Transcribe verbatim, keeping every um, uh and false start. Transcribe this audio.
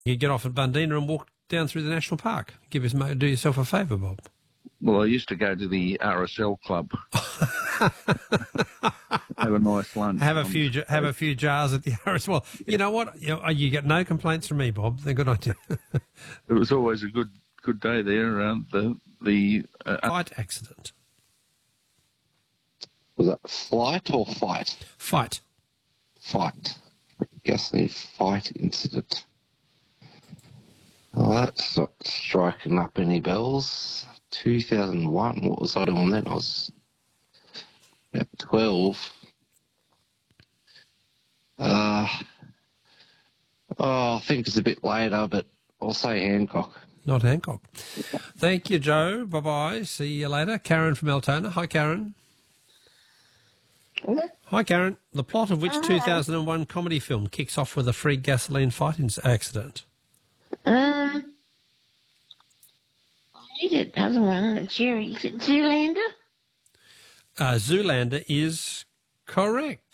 You get off at Bundina and walk down through the national park. Give us, do yourself a favour, Bob. Well, I used to go to the R S L club. Have a nice lunch. Have a few, just, have a few jars at the R S L. Well, you know what? You, know, you get no complaints from me, Bob. They're good idea. It was always a good good day there. Around the the uh, fight accident. Was it flight or fight? Fight. Fight. Gasoline fight incident. Well, that's not striking up any bells. two thousand one, what was I doing then? I was about twelve. Uh, oh, I think it's a bit later, but I'll say Hancock. Not Hancock. Thank you, Joe. Bye-bye. See you later. Karen from Altona. Hi, Karen. Hello? Hi, Karen. The plot of which two thousand one comedy film kicks off with a free gasoline fight accident? Um, I need another one. Jerry. Is it Zoolander? Uh, Zoolander is correct.